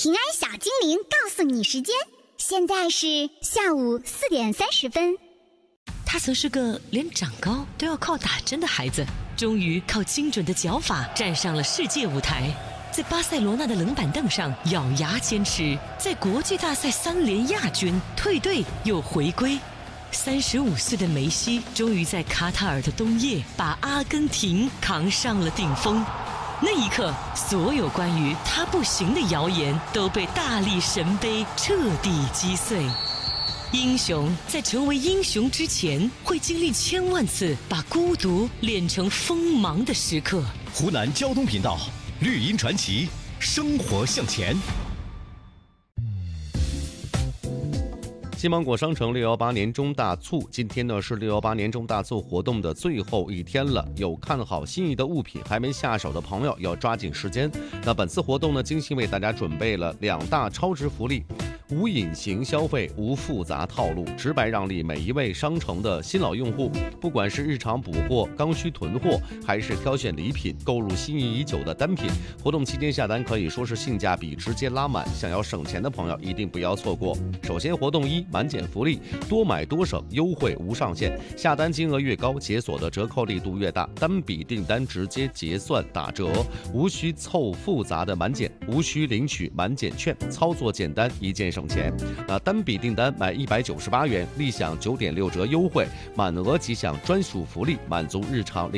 平安小精灵告诉你时间，现在是下午4点30分。 他曾是个连长高都要靠打针的孩子，终于靠精准的脚法站上了世界舞台，在巴塞罗那的冷板凳上咬牙坚持，在国际大赛3连亚军，退队又回归。35岁的梅西终于在卡塔尔的冬夜把阿根廷扛上了顶峰。那一刻，所有关于他不行的谣言都被大力神杯彻底击碎。英雄在成为英雄之前，会经历千万次把孤独练成锋芒的时刻。 湖南交通频道绿茵传奇，生活向前。 新芒果商城618年中大促，今天呢是618年中大促活动的最后一天了，有看好心仪的物品还没下手的朋友要抓紧时间。那本次活动呢，精心为大家准备了2大超值福利。无隐形消费，无复杂套路，直白让利每一位商城的新老用户。不管是日常补货、刚需囤货，还是挑选礼品、购入心仪已久的单品，活动期间下单可以说是性价比直接拉满。想要省钱的朋友一定不要错过。首先，活动1满减福利，多买多省，优惠无上限，下单金额越高，解锁的折扣力度越大，单笔订单直接结算打折，无需凑复杂的满减，无需领取满减券，操作简单，一键省钱。那单笔订单买198元，立享9.6折优惠，满额即享专属福利，满足日常